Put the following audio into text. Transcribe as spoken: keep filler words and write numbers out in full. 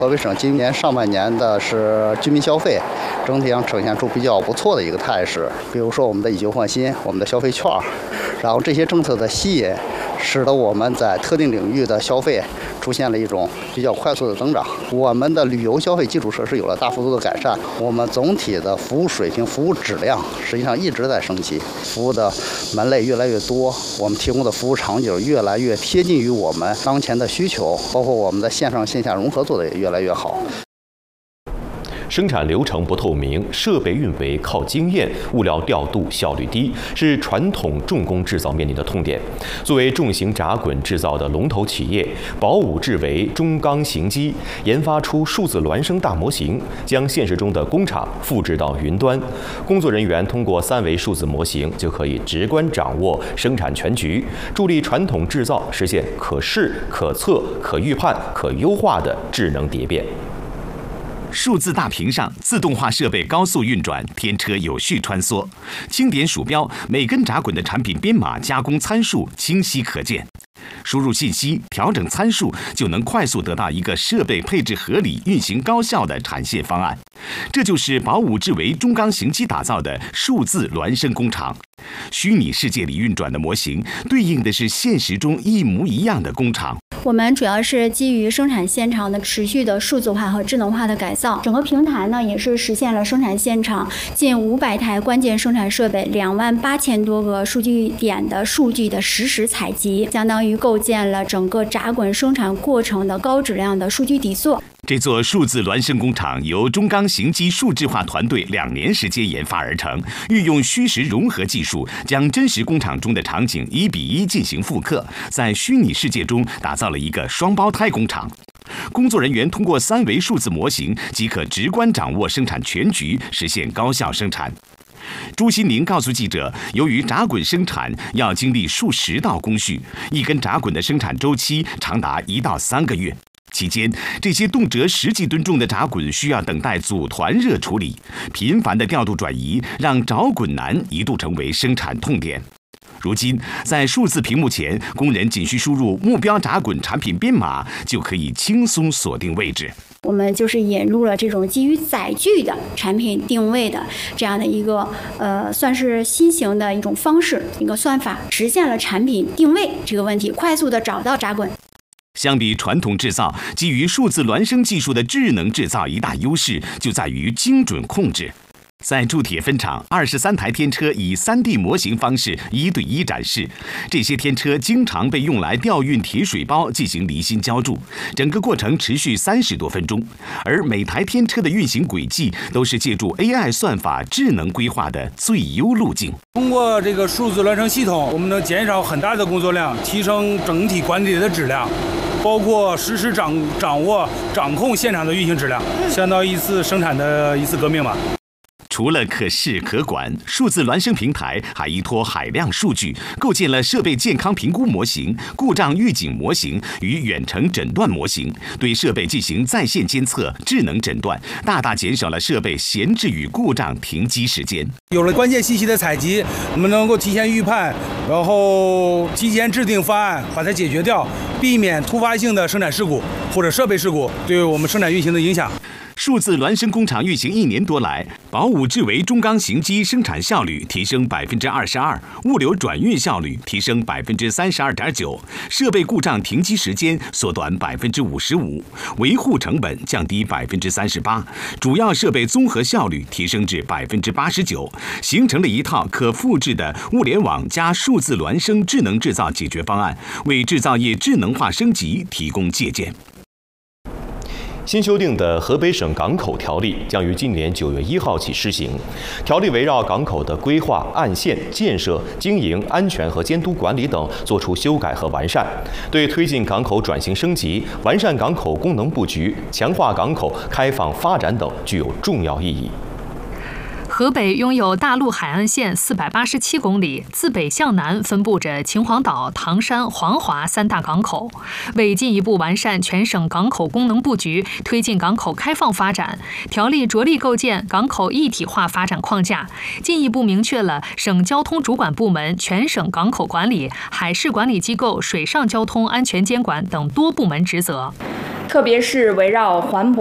河北省今年上半年的是居民消费，整体上呈现出比较不错的一个态势。比如说我们的以旧换新，我们的消费券，然后这些政策的吸引，使得我们在特定领域的消费出现了一种比较快速的增长。我们的旅游消费基础设施有了大幅度的改善，我们总体的服务水平、服务质量实际上一直在升级，服务的门类越来越多，我们提供的服务场景越来越贴近于我们当前的需求，包括我们的线上线下融合做得也越来越好。 生产流程不透明，设备运维靠经验，物料调度效率低，是传统重工制造面临的痛点。作为重型闸滚制造的龙头企业，宝武智维中钢行机研发出数字孪生大模型，将现实中的工厂复制到云端。工作人员通过三维数字模型，就可以直观掌握生产全局，助力传统制造实现可视、可测、可预判、可优化的智能蝶变。 数字大屏上，自动化设备高速运转，天车有序穿梭。轻点鼠标，每根闸滚的产品编码、加工参数清晰可见。输入信息，调整参数，就能快速得到一个设备配置合理、运行高效的产线方案。这就是宝武智维中钢行机打造的数字孪生工厂。虚拟世界里运转的模型，对应的是现实中一模一样的工厂。 我们主要是基于生产现场的持续的数字化和智能化的改造，整个平台呢也是实现了生产现场近五百台关键生产设备、两万八千多个数据点的数据的实时采集，相当于构建了整个闸滚生产过程的高质量的数据底座。 这座数字孪生工厂由中钢行机数字化团队两年时间研发而成，运用虚实融合技术，将真实工厂中的场景一比一进行复刻，在虚拟世界中打造了一个双胞胎工厂。工作人员通过三维数字模型，即可直观掌握生产全局，实现高效生产。朱新宁告诉记者，由于闸滚生产要经历数十道工序，一根闸滚的生产周期长达一到三个月。期间，这些动辄十几吨重的闸滚需要等待组团热处理，频繁的调度转移让找滚难一度成为生产痛点。如今，在数字屏幕前，工人仅需输入目标闸滚产品编码，就可以轻松锁定位置。 我们就是引入了这种基于载具的产品定位的这样的一个呃，算是新型的一种方式，一个算法，实现了产品定位这个问题，快速的找到闸滚。 相比传统制造，基于数字孪生技术的智能制造一大优势就在于精准控制。在铸铁分厂，二十三台天车以 三 D 模型方式一对一展示。这些天车经常被用来调运铁水包进行离心浇铸，整个过程持续三十多分钟。而每台天车的运行轨迹都是借助 A I 算法智能规划的最优路径。 通过这个数字孪生系统，我们能减少很大的工作量，提升整体管理的质量，包括实时掌掌握掌控现场的运行质量，相当于一次生产的一次革命吧。 除了可视可管，数字孪生平台还依托海量数据，构建了设备健康评估模型、故障预警模型与远程诊断模型，对设备进行在线监测、智能诊断，大大减少了设备闲置与故障停机时间。 有了关键信息的采集，我们能够提前预判，然后提前制定方案，把它解决掉，避免突发性的生产事故或者设备事故对我们生产运行的影响。 数字孪生工厂运行一年多来，宝武智维中钢行机生产效率提升百分之二十二，物流转运效率提升百分之三十二点九，设备故障停机时间缩短百分之五十五，维护成本降低百分之三十八，主要设备综合效率提升至百分之八十九，形成了一套可复制的物联网加数字孪生智能制造解决方案，为制造业智能化升级提供借鉴。 新修订的河北省港口条例将于今年九月一号起施行。条例围绕港口的规划、岸线、建设、经营、安全和监督管理等作出修改和完善，对推进港口转型升级、完善港口功能布局、强化港口开放发展等具有重要意义。 河北拥有大陆海岸线四百八十七公里，自北向南分布着秦皇岛、唐山、黄华三大港口。为进一步完善全省港口功能布局，推进港口开放发展，条例着力构建港口一体化发展框架，进一步明确了省交通主管部门全省港口管理、海事管理机构水上交通安全监管等多部门职责。 特别是围绕环保